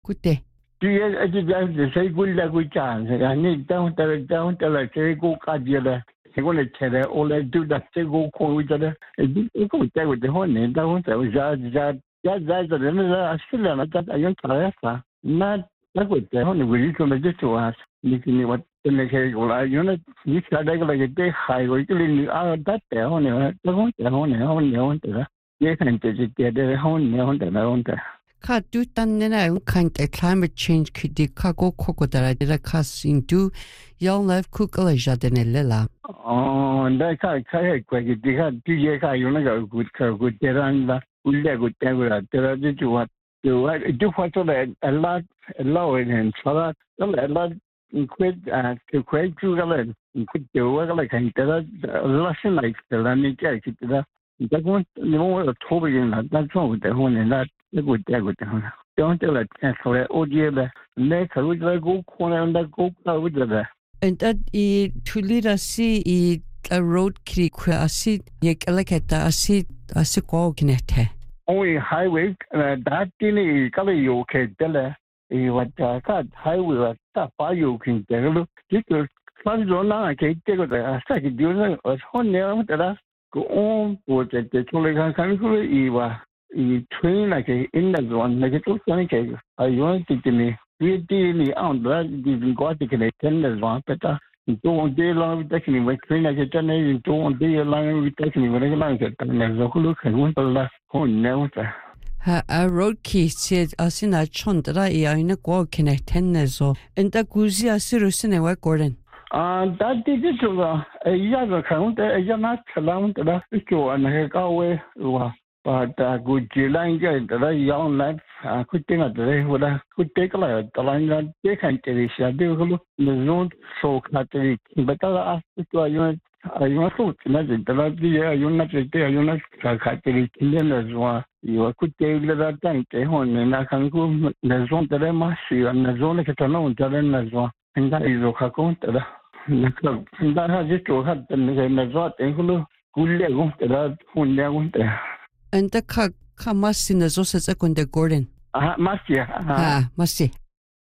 Gute. Dia aja sai gulla guchan. Ani down la sai go kadile. Ko le chere ole du da sai go ko witare. Ko ta go de hone da hon ta ja da na asila na ta ayon traesa. Na go de hone wi ko le to as. Ni wat ne ke go la yo na ni sa da go le de hai go ki ni a da te hone da hone ta. Ye kan te de hone ta na hone ta. Ka du tan nena kan climate change kidi ka go kokodara dira ka sindu young life kukala jadenelle la. Da ka kwegi diga diye ka yuna ga good teran la ulle good tegura tera de juwa do fato a lot in sala a lot quid to quid to galen quid do ga kan tera lesson like tera ni ka kitera da ko no to be in that so de hon na good don't tell it for odie ne ka go corner da go with the And that I tulira si a road creek asid yekalaketa asid go gnete. Only highway that tini kala yo ke dele what ka highway ta pa yo kin dele dikko fan zona ke tego da asa ki diona honne da go on go te tole kan ko I train like in the one like to ke ayo tini ni on da di go te ke ten one peta don't day long technically when train like a don't day long with technically when I like it and there's a look and one last one now. A road key said asina chondra ina go connect tennezo and the guzia sirusine wa Gordon. That did it a year account a yana around the picture and a away but good July the young lads could think of the day would could take a lot the line that they can't tell you the zone so catty but I asked to you so imagine the you're not there you're not catty as well you could take that tank and I can go the zone that I must see and the zone that I know as well and that is a count that has it to have the resort and good that one there. And the ka masin zo sa kunde Gordon. Masi. Masi.